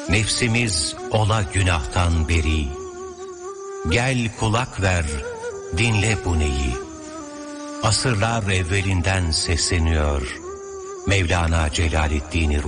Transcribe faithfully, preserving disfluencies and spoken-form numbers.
Nefsimiz ola günahtan beri. Gel kulak ver, dinle bu neyi. Asırlar evvelinden sesleniyor Mevlana Celaleddin